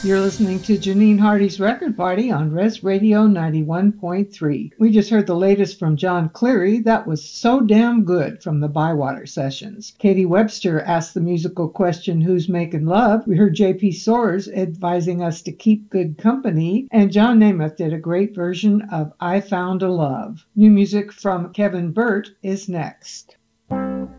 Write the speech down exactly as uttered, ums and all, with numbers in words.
You're listening to Janine Hardy's Record Party on Res Radio ninety-one point three. We just heard the latest from John Cleary. That was So Damn Good from the Bywater Sessions. Katie Webster asked the musical question, Who's Making Love? We heard J P Soares advising us to keep good company. And John Namath did a great version of I Found a Love. New music from Kevin Burt is next.